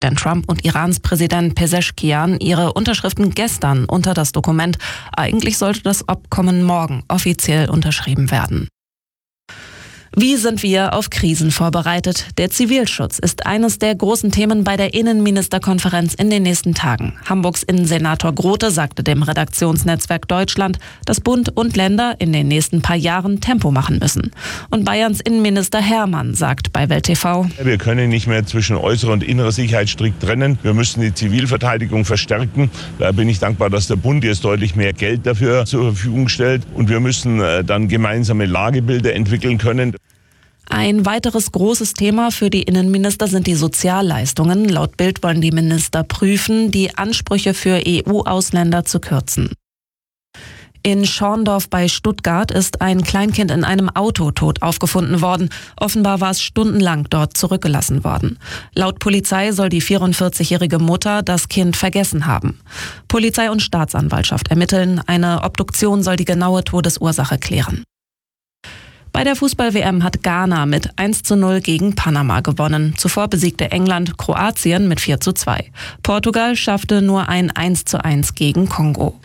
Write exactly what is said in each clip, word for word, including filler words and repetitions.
Präsident Trump und Irans Präsident Pezeshkian ihre Unterschriften gestern unter das Dokument. Eigentlich sollte das Abkommen morgen offiziell unterschrieben werden. Wie sind wir auf Krisen vorbereitet? Der Zivilschutz ist eines der großen Themen bei der Innenministerkonferenz in den nächsten Tagen. Hamburgs Innensenator Grote sagte dem Redaktionsnetzwerk Deutschland, dass Bund und Länder in den nächsten paar Jahren Tempo machen müssen. Und Bayerns Innenminister Hermann sagt bei Welt T V: Wir können nicht mehr zwischen äußerer und innerer Sicherheit strikt trennen. Wir müssen die Zivilverteidigung verstärken. Da bin ich dankbar, dass der Bund jetzt deutlich mehr Geld dafür zur Verfügung stellt. Und wir müssen dann gemeinsame Lagebilder entwickeln können. Ein weiteres großes Thema für die Innenminister sind die Sozialleistungen. Laut Bild wollen die Minister prüfen, die Ansprüche für E U-Ausländer zu kürzen. In Schorndorf bei Stuttgart ist ein Kleinkind in einem Auto tot aufgefunden worden. Offenbar war es stundenlang dort zurückgelassen worden. Laut Polizei soll die vierundvierzigjährige Mutter das Kind vergessen haben. Polizei und Staatsanwaltschaft ermitteln. Eine Obduktion soll die genaue Todesursache klären. Bei der Fußball-W M hat Ghana mit eins zu null gegen Panama gewonnen. Zuvor besiegte England Kroatien mit vier zu zwei. Portugal schaffte nur ein eins zu eins gegen Kongo.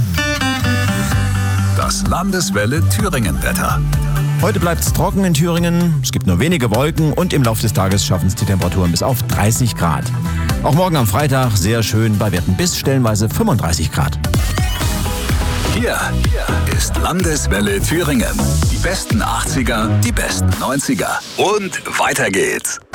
Das Landeswelle Thüringen-Wetter. Heute bleibt es trocken in Thüringen, es gibt nur wenige Wolken und im Laufe des Tages schaffen es die Temperaturen bis auf dreißig Grad. Auch morgen am Freitag sehr schön bei Werten bis stellenweise fünfunddreißig Grad. Hier ist Landeswelle Thüringen. Die besten achtziger, die besten neunziger. Und weiter geht's.